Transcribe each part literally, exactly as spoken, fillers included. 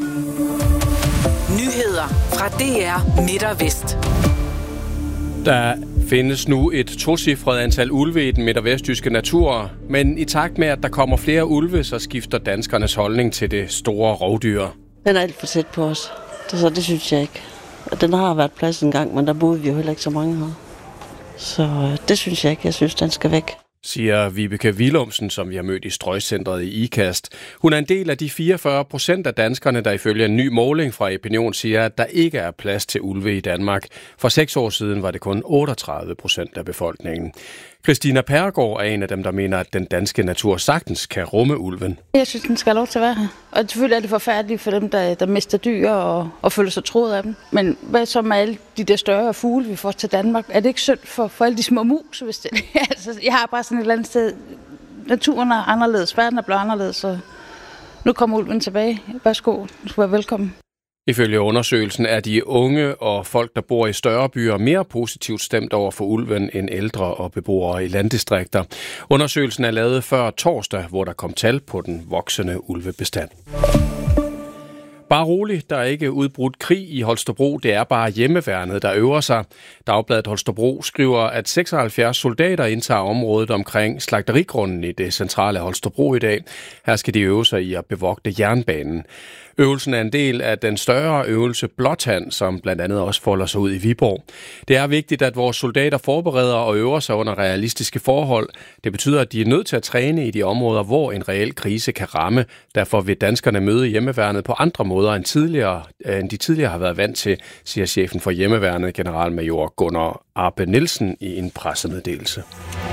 Nyheder fra D R Midt og Vest. Der findes nu et tocifret antal ulve i den midt- og vestjyske natur, men i takt med, at der kommer flere ulve, så skifter danskernes holdning til det store rovdyr. Den er alt for tæt på os, det, så det synes jeg ikke. Den har været plads en gang, men der boede vi jo heller ikke så mange her. Så det synes jeg ikke. Jeg synes, den skal væk. Siger Vibeke Willumsen, som vi har mødt i strøgcentret i Ikast. Hun er en del af de fireogfyrre procent af danskerne, der ifølge en ny måling fra Epinion siger, at der ikke er plads til ulve i Danmark. For seks år siden var det kun otteogtredive procent af befolkningen. Christina Pergaard er en af dem, der mener, at den danske natur sagtens kan rumme ulven. Jeg synes, den skal have lov til at være her. Og selvfølgelig er det forfærdeligt for dem, der, der mister dyr og, og føler sig troet af dem. Men hvad så med alle de der større fugle, vi får til Danmark? Er det ikke synd for, for alle de små mus? Hvis det, altså, jeg har bare sådan et eller andet sted. Naturen er anderledes, verden er blevet anderledes, så nu kommer ulven tilbage. Værsgo, du skal være velkommen. Ifølge undersøgelsen er de unge og folk, der bor i større byer, mere positivt stemt over for ulven end ældre og beboere i landdistrikter. Undersøgelsen er lavet før torsdag, hvor der kom tal på den voksende ulvebestand. Bare roligt, der er ikke udbrudt krig i Holstebro, det er bare hjemmeværnet, der øver sig. Dagbladet Holstebro skriver, at seksoghalvfjerds soldater indtager området omkring slagterigrunden i det centrale Holstebro i dag. Her skal de øve sig i at bevogte jernbanen. Øvelsen er en del af den større øvelse Blåtand, som blandt andet også folder sig ud i Viborg. Det er vigtigt, at vores soldater forbereder og øver sig under realistiske forhold. Det betyder, at de er nødt til at træne i de områder, hvor en reel krise kan ramme. Derfor vil danskerne møde hjemmeværnet på andre måder end, tidligere, end de tidligere har været vant til, siger chefen for hjemmeværnet, generalmajor Gunnar Arpe Nielsen, i en pressemeddelelse.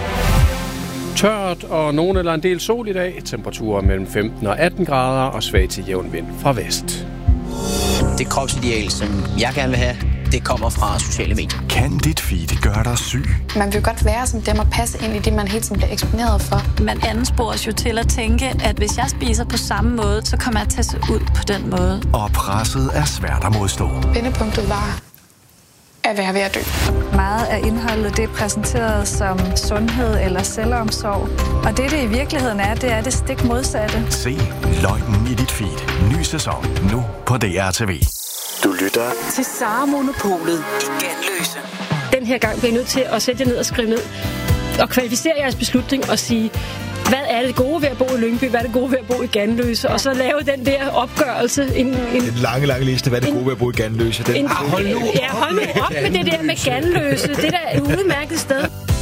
Tørt og nogen eller en del sol i dag. Temperaturer mellem femten og atten grader og svag til jævn vind fra vest. Det kropsideal, som jeg gerne vil have, det kommer fra sociale medier. Kan dit feed gøre dig syg? Man vil godt være som dem og passe ind i det, man hele tiden bliver eksponeret for. Man anspores jo til at tænke, at hvis jeg spiser på samme måde, så kommer jeg til at se ud på den måde. Og presset er svært at modstå. Vendepunktet var at være ved at dø. Meget af indholdet det er præsenteret som sundhed eller selvomsorg. Og det, det i virkeligheden er, det er det stik modsatte. Se løgnen i dit feed. Ny sæson. Nu på D R T V. Du lytter til Sara Monopolet i Ganløse. Den her gang bliver I nødt til at sætte jer ned og skrive ned og kvalificere jeres beslutning og sige, hvad er det gode ved at bo i Lyngby, hvad er det gode ved at bo i Ganløse, og så lave den der opgørelse. En, en, en lange, lange liste, hvad er det gode ved at bo i Ganløse. Den, en, hold nu op. Ja, hold nu op med det der med Ganløse. Det der er et udmærket sted.